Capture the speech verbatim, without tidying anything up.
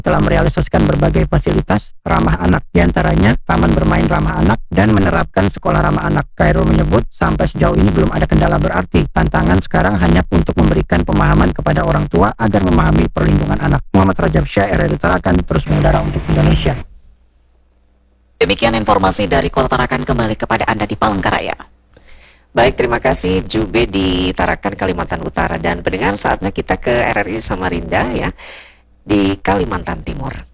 telah merealisasikan berbagai fasilitas ramah anak, diantaranya taman bermain ramah anak dan menerapkan sekolah ramah anak. Khairul menyebut sampai sejauh ini belum ada kendala berarti. Tantangan sekarang hanya untuk memberikan pemahaman kepada orang tua agar memahami perlindungan anak. Muhammad Rajab Syah, R R I Tarakan, terus mengudara untuk Indonesia. Demikian informasi dari Kota Tarakan, kembali kepada Anda di Palangkaraya. Baik, terima kasih Jube di Tarakan, Kalimantan Utara. Dan pendengar, saatnya kita ke R R I Samarinda ya, di Kalimantan Timur.